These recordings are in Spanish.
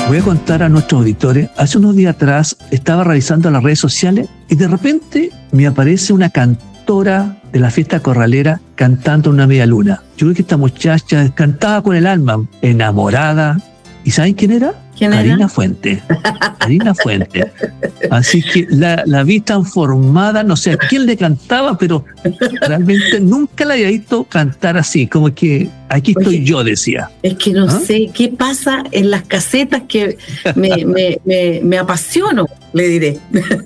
Voy a contar a nuestros auditores, hace unos días atrás estaba revisando las redes sociales y de repente me aparece una cantora de la fiesta corralera cantando una media luna. Yo creo que esta muchacha cantaba con el alma, enamorada. ¿Y saben quién era? Karina Fuentes. Karina Fuentes. Así que la vi transformada, no sé a quién le cantaba, pero realmente nunca la había visto cantar así, como que aquí estoy yo, decía. Es que no sé qué pasa en las casetas que me apasiono, le diré.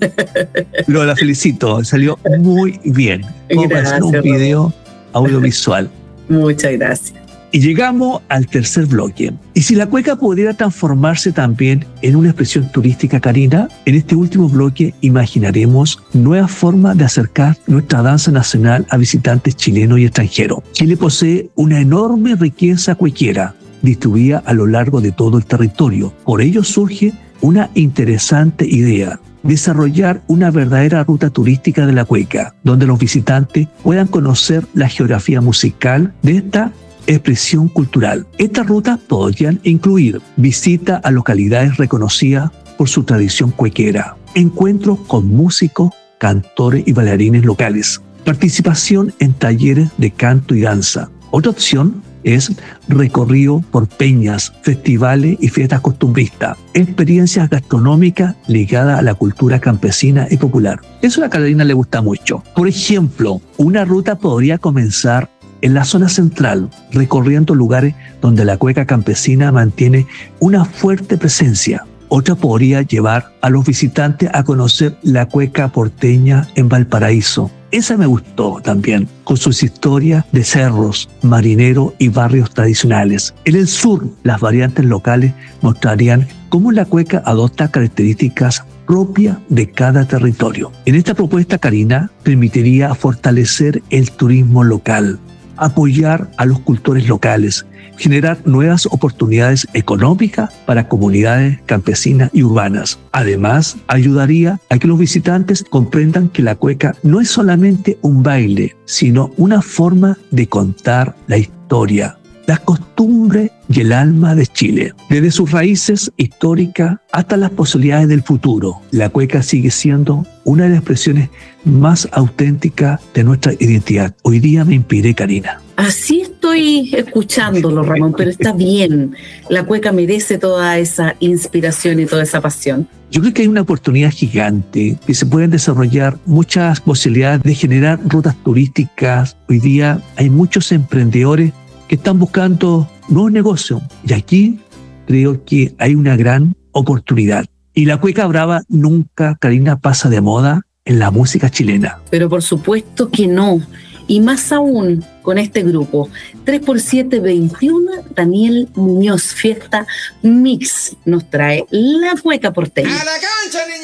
Pero la felicito, salió muy bien. Vamos a hacer un video audiovisual. Muchas gracias. Y llegamos al tercer bloque. ¿Y si la cueca pudiera transformarse también en una expresión turística, Karina? En este último bloque imaginaremos nuevas formas de acercar nuestra danza nacional a visitantes chilenos y extranjeros. Chile posee una enorme riqueza cuequera, distribuida a lo largo de todo el territorio. Por ello surge una interesante idea: desarrollar una verdadera ruta turística de la cueca, donde los visitantes puedan conocer la geografía musical de esta expresión cultural. Estas rutas podrían incluir visita a localidades reconocidas por su tradición cuequera, encuentros con músicos, cantores y bailarines locales, participación en talleres de canto y danza. Otra opción es recorrido por peñas, festivales y fiestas costumbristas, experiencias gastronómicas ligadas a la cultura campesina y popular. Eso a la Carolina le gusta mucho. Por ejemplo, una ruta podría comenzar en la zona central, recorriendo lugares donde la cueca campesina mantiene una fuerte presencia. Otra podría llevar a los visitantes a conocer la cueca porteña en Valparaíso. Esa me gustó también, con sus historias de cerros, marineros y barrios tradicionales. En el sur, las variantes locales mostrarían cómo la cueca adopta características propias de cada territorio. En esta propuesta, Karina, permitiría fortalecer el turismo local, apoyar a los cultores locales, generar nuevas oportunidades económicas para comunidades campesinas y urbanas. Además, ayudaría a que los visitantes comprendan que la cueca no es solamente un baile, sino una forma de contar la historia, las costumbres y el alma de Chile. Desde sus raíces históricas hasta las posibilidades del futuro, la cueca sigue siendo una de las expresiones más auténticas de nuestra identidad. Hoy día me inspiré, Karina. Así estoy escuchándolo, Ramón, pero está bien. La cueca merece toda esa inspiración y toda esa pasión. Yo creo que hay una oportunidad gigante y se pueden desarrollar muchas posibilidades de generar rutas turísticas. Hoy día hay muchos emprendedores que están buscando nuevos negocios. Y aquí creo que hay una gran oportunidad. Y la cueca brava nunca, Karina, pasa de moda en la música chilena. Pero por supuesto que no. Y más aún con este grupo. 3x7-21, Daniel Muñoz, Fiesta Mix, nos trae la cueca porteña. ¡A la cancha, niña!